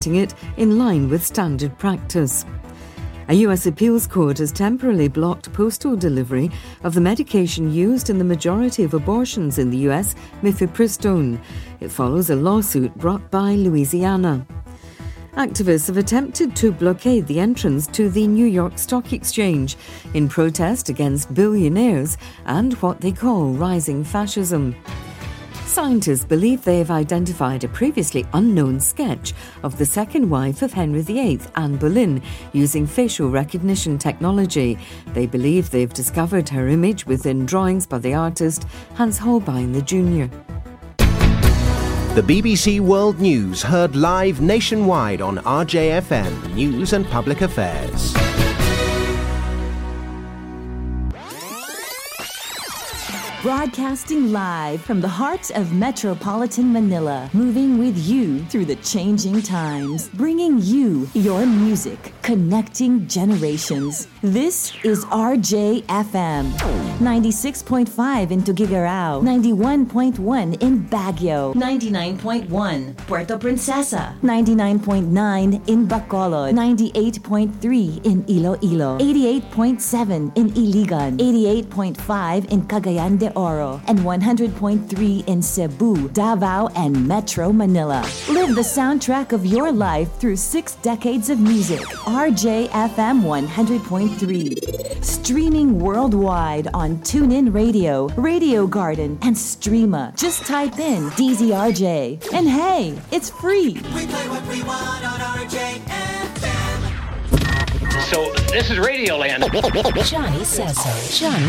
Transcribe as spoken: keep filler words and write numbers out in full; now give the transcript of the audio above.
it in line with standard practice. A U S appeals court has temporarily blocked postal delivery of the medication used in the majority of abortions in the U S, mifepristone. It follows a lawsuit brought by Louisiana. Activists have attempted to blockade the entrance to the New York Stock Exchange in protest against billionaires and what they call rising fascism. Scientists believe they have identified a previously unknown sketch of the second wife of Henry the Eighth, Anne Boleyn, using facial recognition technology. They believe they've discovered her image within drawings by the artist Hans Holbein the Junior The B B C World News heard live nationwide on R J F M News and Public Affairs. Broadcasting live from the heart of metropolitan Manila, moving with you through the changing times, bringing you your music, connecting generations. This is R J F M, ninety-six point five in Tuguegarao, ninety-one point one in Baguio, ninety-nine point one Puerto Princesa, ninety-nine point nine in Bacolod, ninety-eight point three in Iloilo, eighty-eight point seven in Iligan, eighty-eight point five in Cagayan de Oro, and one hundred point three in Cebu, Davao, and Metro Manila. Live the soundtrack of your life through six decades of music. R J F M one hundred point three. Streaming worldwide on TuneIn Radio, Radio Garden, and Streama. Just type in D Z R J. And hey, it's free. We play what we want on R J F M. So this is Radioland. Johnny says so. Johnny